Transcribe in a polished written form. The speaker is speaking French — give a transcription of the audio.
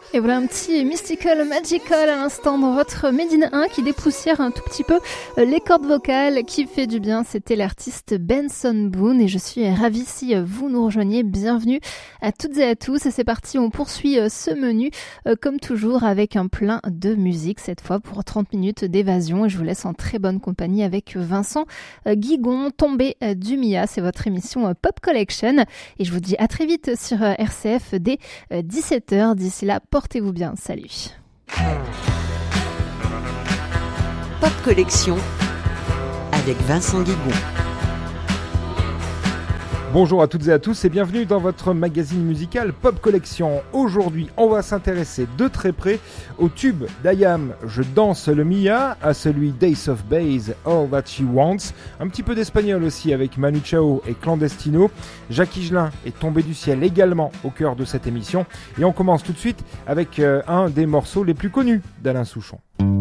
Et voilà un petit Mystical Magical à l'instant dans votre Made in 1 qui dépoussière un tout petit peu les cordes vocales, qui fait du bien. C'était l'artiste Benson Boone et je suis ravie si vous nous rejoignez. Bienvenue à toutes et à tous. Et c'est parti, on poursuit ce menu comme toujours avec un plein de musique, cette fois pour 30 minutes d'évasion. Et je vous laisse en très bonne compagnie avec Vincent Guigon, Tombé du Mia. C'est votre émission Pop Collection. Et je vous dis à très vite sur RCF dès 17h. D'ici là, portez-vous bien. Salut. Pop Collection avec Vincent Guigon. Bonjour à toutes et à tous et bienvenue dans votre magazine musical Pop Collection. Aujourd'hui, on va s'intéresser de très près au tube d'IAM Je danse le Mia, à celui d'Ace of Base, All That She Wants, un petit peu d'espagnol aussi avec Manu Chao et Clandestino. Jacques Higelin est tombé du ciel également au cœur de cette émission et on commence tout de suite avec un des morceaux les plus connus d'Alain Souchon.